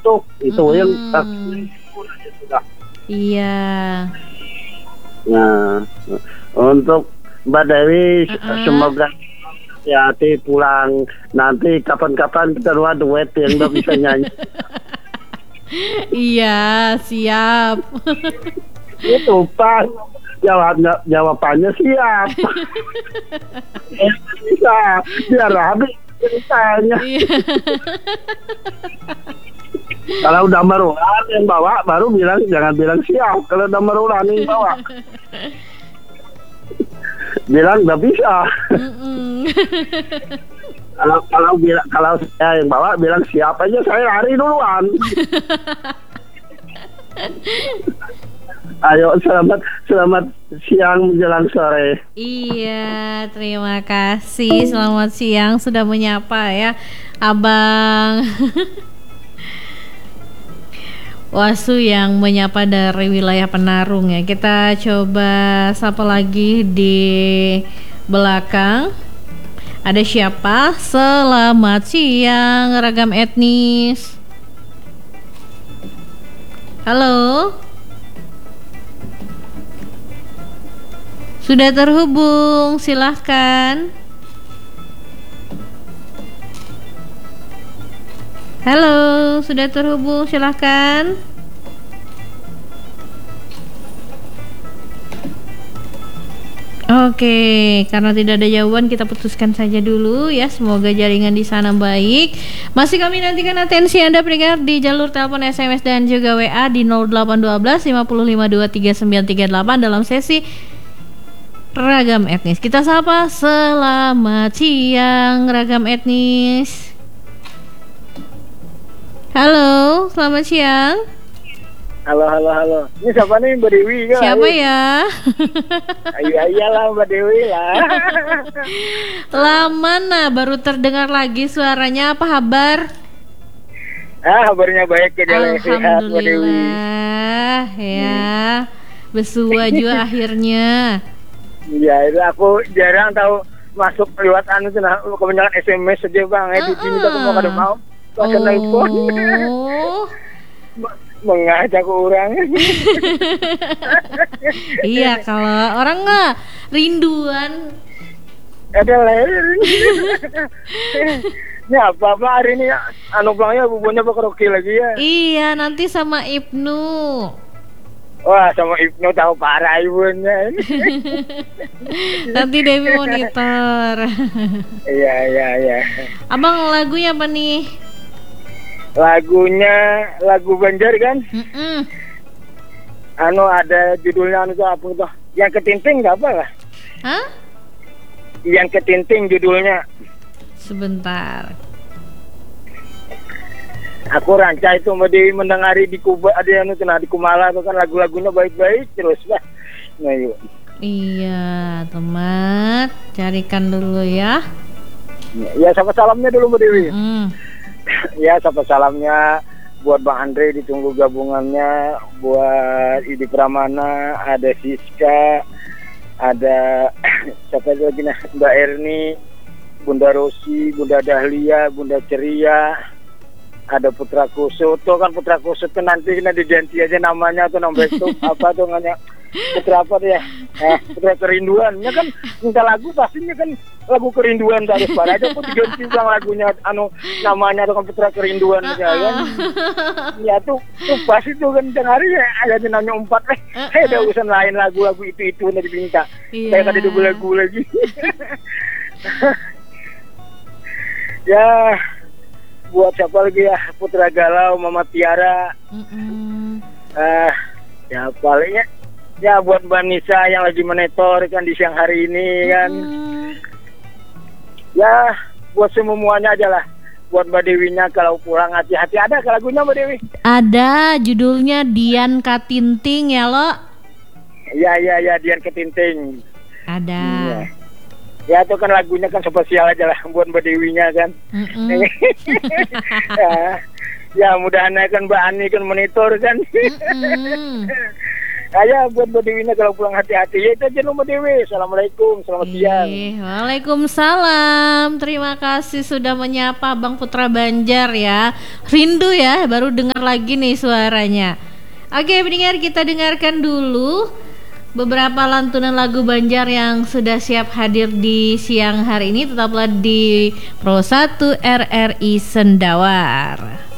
tuh itu yang sudah. Iya. Nah, untuk Mbak Dewi semoga hati pulang nanti kapan-kapan kita duet yang udah bisa nyanyi. Iya, siap. Itu Pak, jawabannya siap. Bisa, biar habis ceritanya. Iya. Kalau udah merulan yang bawa baru bilang, jangan bilang siap. Kalau udah merulan yang bawa bilang nggak bisa. Kalau saya yang bawa bilang siap aja, saya lari duluan. Ayo, selamat siang menjelang sore. Iya, terima kasih. Selamat siang sudah menyapa ya, Abang. Wasu yang menyapa dari wilayah Penarung ya. Kita coba sapa lagi di belakang. Ada siapa? Selamat siang ragam etnis. Halo. Sudah terhubung, silahkan. Halo, sudah terhubung, silahkan. Oke, karena tidak ada jawaban kita putuskan saja dulu ya. Semoga jaringan di sana baik. Masih kami nantikan atensi Anda pendengar di jalur telepon, SMS dan juga WA di 0812 5523 3938 dalam sesi Ragam Etnis. Kita sapa, selamat siang ragam etnis. Halo, selamat siang. Halo. Ini siapa nih, Mbak Dewi? Siapa ya? Iyalah Mbak Dewi lah. Lama nah baru terdengar lagi suaranya. Apa kabar? Kabarnya baik ya, Alhamdulillah ya. Besua juga akhirnya. Iya, itu aku jarang tahu masuk lewat nah kebanyakan SMS saja Bang. Di sini aku mau kada mau. Pakai telepon. Mengajak orang. Iya, kalau orang nggak rinduan. Ada lain. Ini apa hari ini pulangnya bubunya karaoke lagi ya? Iya, nanti sama Ibnu. Wah, sama Ibnu tahu parah ibunya. Nanti Dewi monitor. Iya. Abang lagunya apa nih? Lagunya lagu Banjar kan? Ada judulnya apa tuh? Yang ketinting nggak apa lah? Hah? Yang ketinting judulnya. Sebentar. Aku rancang itu Mbak Dewi mendengari di Kuba ada di Kumala itu kan lagu-lagunya baik-baik terus lah. Nah, yuk. Iya, teman, carikan dulu ya. Ya, sapa salamnya dulu Mbak Dewi. Ya, sapa salamnya buat Bang Andre, ditunggu gabungannya, buat Idi Pramana, ada Siska, ada siapa lagi nah, Mbak Erni, Bunda Rosi, Bunda Dahlia, Bunda Ceria, ada Putra Kusut. Tuh kan Putra Kusut kan nanti kena diganti aja namanya tuh nomor itu apa tuh namanya Putra apa tuh ya? Putra Kerinduan. Ya kan minta lagu pastinya kan lagu kerinduan dari pada aja aku diganti ulang lagunya namanya tuh kan Putra Kerinduan ya kan. Ya tuh pasti tuh kan tengah hari ya ada nanya 4 ada urusan lain lagu-lagu itu nanti diminta. Kayak tadi 2 lagu lagi. Ya buat siapa lagi ya, Putra Galau, Mama Tiara, ya palingnya ya buat Mbak Nisa yang lagi monitor kan di siang hari ini kan, ya buat semuanya aja lah, buat Mbak Dewinya kalau pulang hati-hati. Ada lagunya Mbak Dewi? Ada, judulnya Dian Katinting ya lo? Ya Dian Katinting. Ada. Ya itu kan lagunya kan spesial aja lah buat Mbak Dewinya kan. Ya mudah-mudahan kan Mbak Ani kan monitor kan. Ya buat Mbak Dewi kalau pulang hati-hati. Ya itu aja dulu Mbak Dewi. Assalamualaikum, selamat siang. Waalaikumsalam. Terima kasih sudah menyapa Bang Putra Banjar ya. Rindu ya, baru dengar lagi nih suaranya. Oke, pendengar, kita dengarkan dulu beberapa lantunan lagu Banjar yang sudah siap hadir di siang hari ini. Tetaplah di Pro 1 RRI Sendawar.